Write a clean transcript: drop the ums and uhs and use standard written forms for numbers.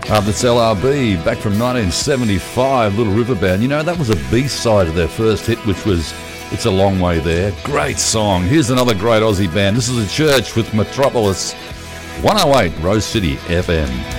That's LRB, back from 1975, Little River Band. You know, that was a B-side of their first hit, which was It's a Long Way There. Great song. Here's another great Aussie band. This is The Church with Metropolis. 108 Rose City FM.